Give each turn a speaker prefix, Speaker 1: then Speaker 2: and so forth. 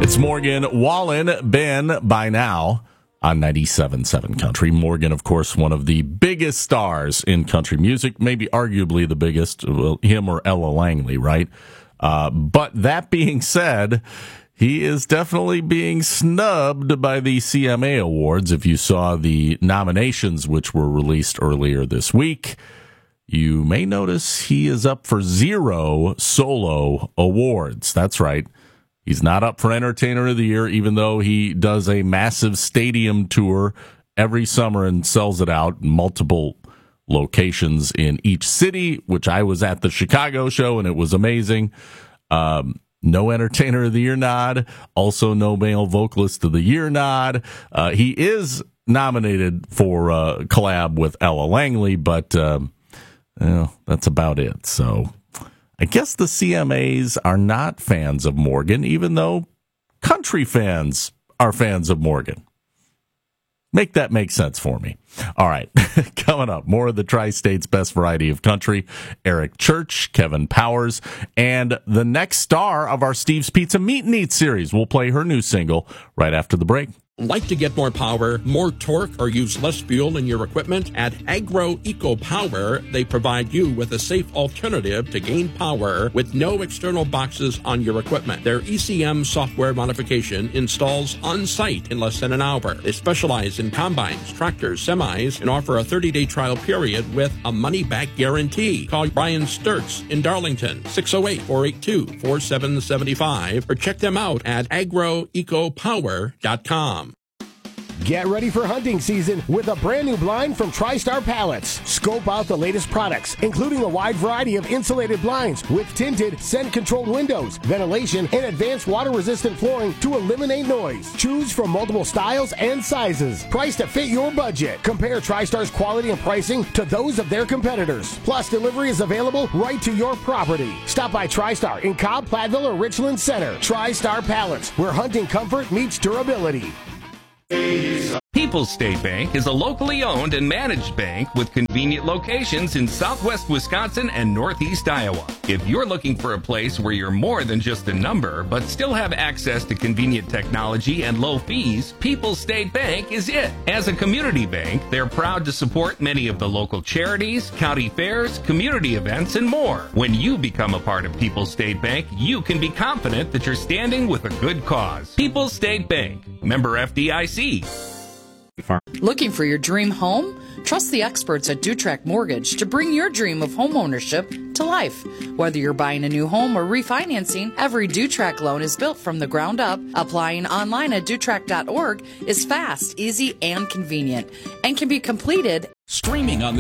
Speaker 1: It's Morgan Wallen, Ben, by now on 97.7 Country. Morgan, of course, one of the biggest stars in country music, maybe arguably the biggest, well, him or Ella Langley, right? But that being said, he is definitely being snubbed by the CMA Awards. If you saw the nominations, which were released earlier this week, you may notice he is up for 0 solo awards. That's right. He's not up for Entertainer of the Year, even though he does a massive stadium tour every summer and sells it out in multiple locations in each city, which I was at the Chicago show, and it was amazing. No Entertainer of the Year nod. Also no Male Vocalist of the Year nod. He is nominated for a collab with Ella Langley, but that's about it. So I guess the CMAs are not fans of Morgan, even though country fans are fans of Morgan. Make that make sense for me. All right, coming up, more of the Tri-State's best variety of country. Eric Church, Kevin Powers, and the next star of our Steve's Pizza Meet and Eat series. We'll play her new single right after the break.
Speaker 2: Like to get more power, more torque, or use less fuel in your equipment? At Agro Eco Power, they provide you with a safe alternative to gain power with no external boxes on your equipment. Their ECM software modification installs on-site in less than an hour. They specialize in combines, tractors, semis, and offer a 30-day trial period with a money-back guarantee. Call Brian Sturks in Darlington, 608-482-4775, or check them out at agroecopower.com.
Speaker 3: Get ready for hunting season with a brand new blind from TriStar Pallets. Scope out the latest products, including a wide variety of insulated blinds with tinted, scent-controlled windows, ventilation, and advanced water-resistant flooring to eliminate noise. Choose from multiple styles and sizes, priced to fit your budget. Compare TriStar's quality and pricing to those of their competitors. Plus, delivery is available right to your property. Stop by TriStar in Cobb, Platteville, or Richland Center. TriStar Pallets, where hunting comfort meets durability.
Speaker 4: People's State Bank is a locally owned and managed bank with convenient locations in southwest Wisconsin and northeast Iowa. If you're looking for a place where you're more than just a number, but still have access to convenient technology and low fees, People's State Bank is it. As a community bank, they're proud to support many of the local charities, county fairs, community events, and more. When you become a part of People's State Bank, you can be confident that you're standing with a good cause. People's State Bank, member FDIC.
Speaker 5: Looking for your dream home? Trust the experts at Dutrack Mortgage to bring your dream of home ownership to life. Whether you're buying a new home or refinancing, every Dutrack loan is built from the ground up. Applying online at Dutrack.org is fast, easy, and convenient, and can be completed
Speaker 6: streaming on the